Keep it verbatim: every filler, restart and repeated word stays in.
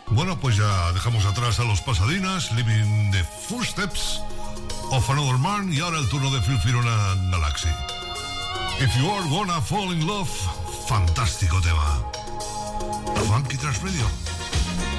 Bueno, pues ya dejamos atrás a los Pasadinas, Living the Footsteps of Another Man, y ahora el turno de Filfirona Galaxy. If You Are Gonna Fall in Love, fantástico tema. Funky Trash Radio.